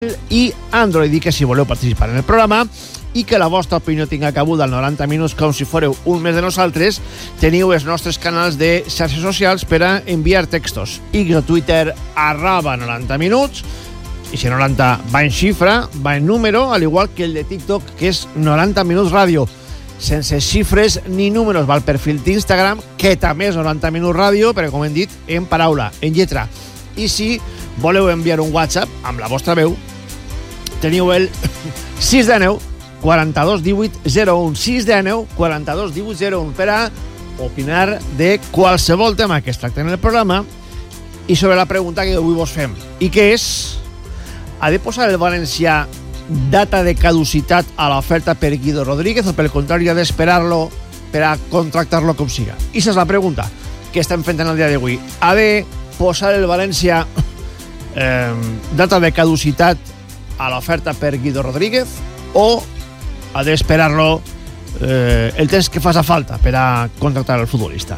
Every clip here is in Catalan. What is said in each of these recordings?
i Android, i que si voleu participar en el programa i que la vostra opinió tinga cabuda al 90 minuts com si fóreu un més de nosaltres, teniu els nostres canals de xarxes socials per a enviar textos. X o Twitter @90 minuts, i si 90 va en xifra, va en número, al igual que el de TikTok, que és 90 minuts ràdio, sense xifres ni números. Va al perfil d'Instagram, que també és 90 minuts ràdio, però com hem dit, en paraula, en lletra. I si voleu enviar un WhatsApp amb la vostra veu, teniu el 619 42 18 01, 619 42 18 01, per a opinar de qualsevol tema que es tracta en el programa i sobre la pregunta que avui vos fem, i que és: ha de posar el València data de caducitat a l'oferta per Guido Rodríguez o, pel contrari, ha d'esperar-lo per a contractar-lo com siga? I aquesta és la pregunta que estem fent en el dia d'avui. Ha de posar el València data de caducitat a l'oferta per Guido Rodríguez o ha d'esperar-lo el temps que faci falta per a contractar el futbolista?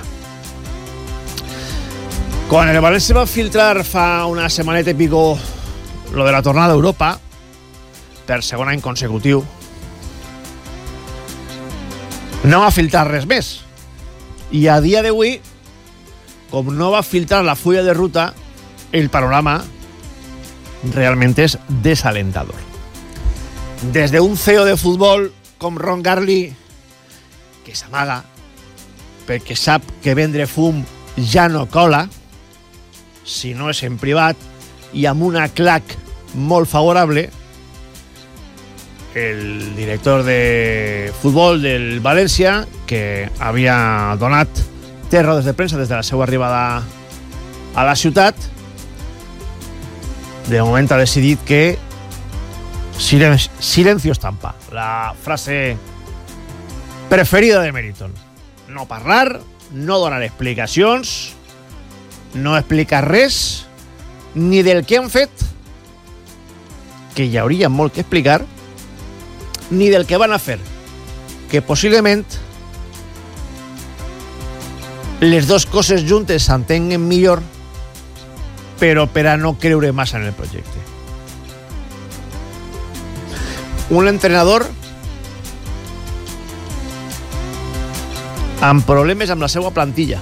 Quan el València va filtrar fa una setmaneta i pico lo de la tornada a Europa per segon any consecutiu, no va filtrar res més, i a dia d'avui, com no va filtrar la fulla de ruta, el panorama realment és desalentador. Des d'un CEO de futbol com Ron Garley, que s'amaga perquè sap que vendre fum ja no cola, si no és en privat i amb una clac molt favorable, el director de futbol del València, que havia donat rodes de premsa des de la seva arribada a la ciutat, de moment ha decidit que silencio estampa, la frase preferida de Meriton. No parlar, no donar explicacions, no explicar res, ni del que han fet, que hi hauria molt que explicar, ni del que van a fer, que possiblement les dues coses juntes s'entenguen millor, però per a no creure massa en el projecte. Un entrenador amb problemes amb la seva plantilla.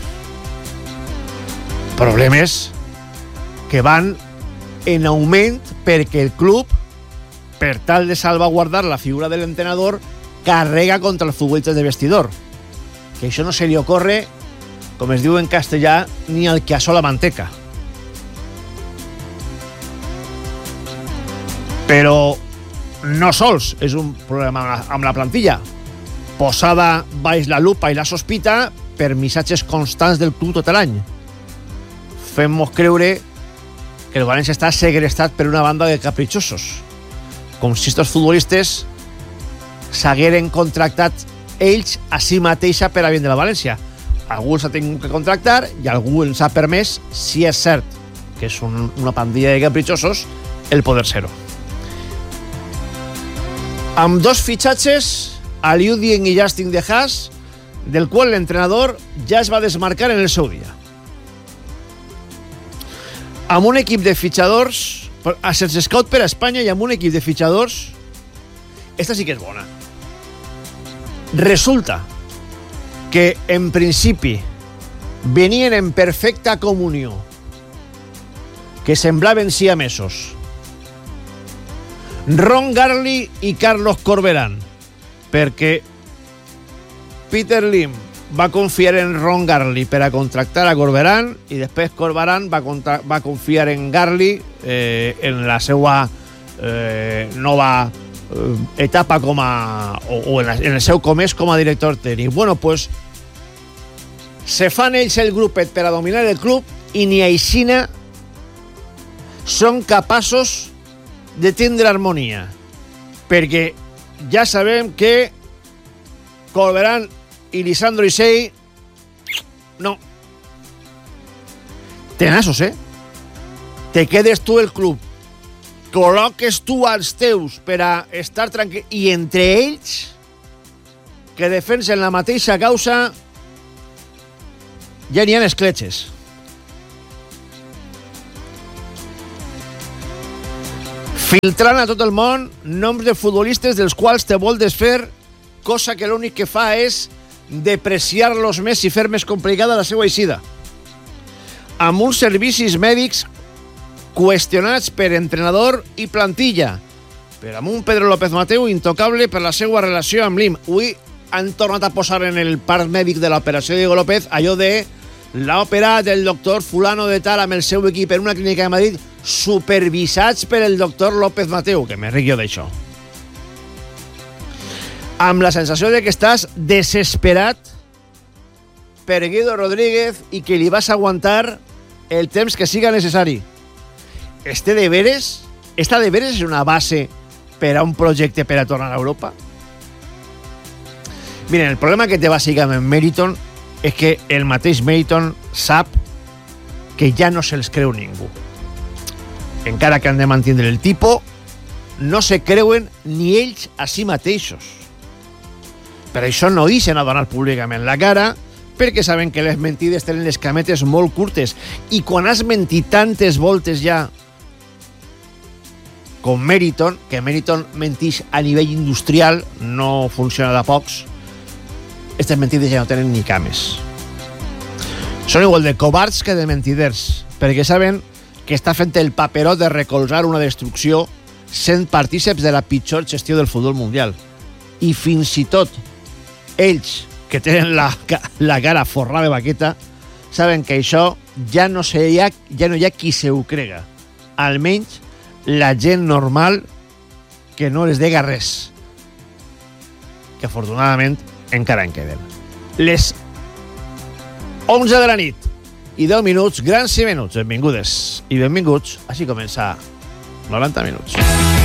Problemes que van en augment perquè el club, per tal de salvaguardar la figura de l'entrenador, carrega contra els futbolistes de vestidor. Que això no se li ocorre, com es diu en castellà, ni al que assó la manteca. Però no sols és un problema amb la plantilla, posada baix la lupa i la sospita per missatges constants del club tot l'any. Fem-nos creure que el València està segrestat per una banda de capritxosos, com si aquests futbolistes s'hagueren contractat ells a si mateixa per a vindre a la València. Algú els ha tingut que contractar i algú els ha permès, si és cert que és una pandilla de capritxosos, el poder ser-ho. Amb dos fitxatges, Aliou Dieng i Justin De Haas, del qual l'entrenador ja es va desmarcar en el seu dia. Amb un equip de fitxadors, sense scout per a Espanya, i amb un equip de fitxadors, esta sí que és bona. Resulta que, en principi, venien en perfecta comunió, que semblaven siamesos, Ron Garley i Carlos Corberán, perquè Peter Lim va confiar en Ron Garley per a contractar a Corberán i després Corberán va confiar en Garley en la seva nova etapa o en el seu comès com a director tècnic. Bueno, pues se fan ells el grupet per a dominar el club i ni aixina són capaços de tindre harmonia, perquè ja sabem que Corberán i Lisandro Isei no. Tenassos, te quedes tu el club, col·loques tu als teus per a estar tranquil, i entre ells que defensen la mateixa causa ja n'hi ha escletxes. filtrant a tot el món noms de futbolistes dels quals te vol desfer, cosa que l'únic que fa és depreciar-los més i fer més complicada la seva eixida. Amb uns servicis mèdics qüestionats per entrenador i plantilla, però amb un Pedro López Mateu intocable per la seva relació amb l'IM. Avui han tornat a posar en el part mèdic de l'operació de Diego López allò de l'ha operat el doctor fulano de tal amb el seu equip en una clínica de Madrid, supervisats per el doctor López Mateu, que me ric jo d'això. Amb la sensació de que estàs desesperat per Guido Rodríguez i que li vas aguantar el temps que siga necessari. Està de veres és una base per a un projecte per a tornar a Europa? Miren, el problema que té bàsicament Meriton és que el mateix Meriton sap que ja no se'ls creu ningú. Encara que han de mantenir el tipus, no se creuen ni ells a si mateixos. Per això no ixen a donar públicament la cara, perquè saben que les mentides tenen les cametes molt curtes, i quan has mentit tantes voltes ja com Meriton, que Meriton mentix a nivell industrial, no funciona de pocs, aquestes mentides ja no tenen ni cames. Són igual de covards que de mentiders, perquè saben que està fent el paperó de recolzar una destrucció sent partíceps de la pitjor gestió del futbol mundial. I fins i tot ells, que tenen la cara forrada de baqueta, saben que això ja no hi ha qui se ho crega. Almenys la gent normal que no les dega res. Que afortunadament encara en queden. Les 11 de la nit i 10 minuts, grans i menuts. Benvingudes i benvinguts. Així comença 90 minuts.